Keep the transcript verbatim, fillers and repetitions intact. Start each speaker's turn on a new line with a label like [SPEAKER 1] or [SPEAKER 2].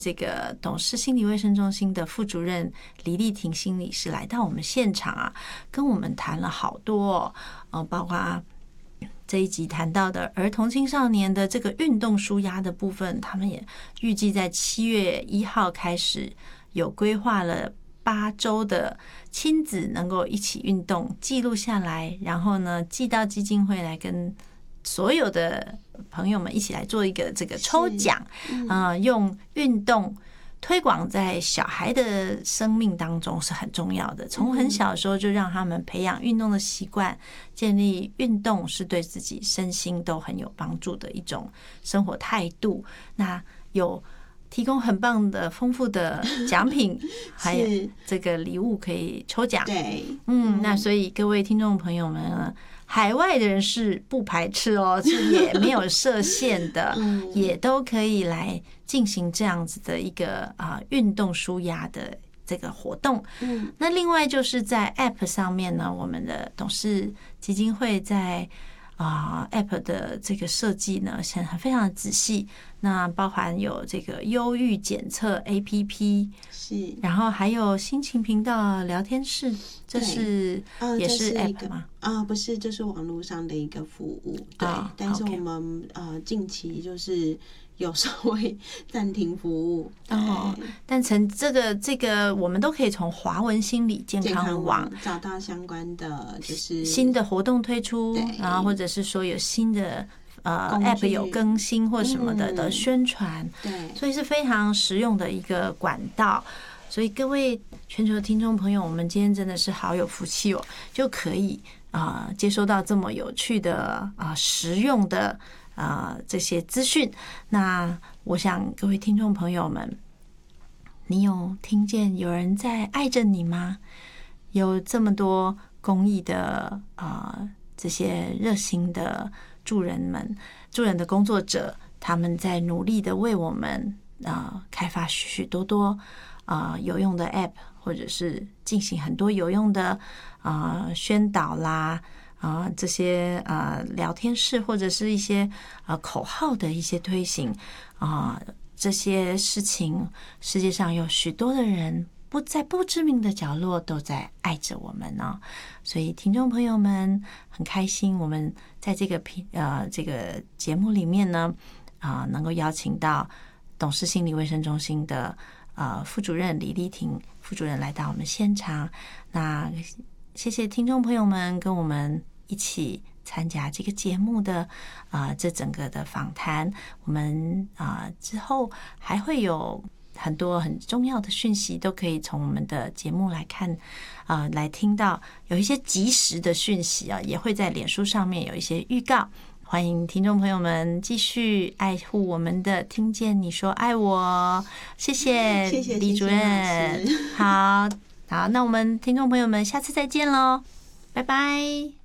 [SPEAKER 1] 这个董事心理卫生中心的副主任李丽婷心理师来到我们现场啊，跟我们谈了好多哦，呃，包括这一集谈到的儿童青少年的这个运动舒压的部分，他们也预计在七月一号开始有规划了八周的亲子能够一起运动，记录下来，然后呢寄到基金会来跟所有的朋友们一起来做一个这个抽奖，啊、呃，用运动推广在小孩的生命当中是很重要的。从很小的时候就让他们培养运动的习惯，建立运动是对自己身心都很有帮助的一种生活态度。那有提供很棒的丰富的奖品，还有这个礼物可以抽奖。
[SPEAKER 2] 对，
[SPEAKER 1] 嗯，那所以各位听众朋友们呢，海外的人是不排斥哦，是也没有设限的，也都可以来进行这样子的一个啊运动舒压的这个活动。嗯，那另外就是在 App 上面呢，我们的董事基金会在啊 App 的这个设计呢，现在非常的仔细。那包含有这个忧郁检测 A P P， 是，然后还有心情频道聊天室，这是也是 App 吗？
[SPEAKER 2] 啊、呃，不是，这是网络上的一个服务。对，哦、但是我们、okay. 呃近期就是有稍微暂停服务。
[SPEAKER 1] 哦，但从这个这个我们都可以从华文心理健康网
[SPEAKER 2] 找到相关的就是
[SPEAKER 1] 新的活动推出，然后或者是说有新的。呃 ，App 有更新或什么的的宣传，对，所以是非常实用的一个管道。所以各位全球的听众朋友，我们今天真的是好有福气哦，就可以啊、呃、接收到这么有趣的啊、呃、实用的啊、呃、这些资讯。那我想各位听众朋友们，你有听见有人在爱着你吗？有这么多公益的啊、呃、这些热心的。助人们、助人的工作者，他们在努力的为我们啊、呃、开发许许多多啊、呃、有用的 App， 或者是进行很多有用的啊、呃、宣导啦啊、呃、这些啊、呃、聊天室或者是一些啊、呃、口号的一些推行啊、呃、这些事情，世界上有许多的人。不在不知名的角落都在爱着我们呢、哦，所以听众朋友们很开心，我们在这个频呃这个节目里面呢啊、呃，能够邀请到董事心理卫生中心的呃副主任李丽婷副主任来到我们现场。那谢谢听众朋友们跟我们一起参加这个节目的啊、呃、这整个的访谈，我们啊、呃、之后还会有。很多很重要的讯息都可以从我们的节目来看，啊、呃，来听到有一些即时的讯息啊，也会在脸书上面有一些预告。欢迎听众朋友们继续爱护我们的听见你说爱我，谢谢
[SPEAKER 2] 谢谢
[SPEAKER 1] 李主任。好好，那我们听众朋友们下次再见喽，拜拜。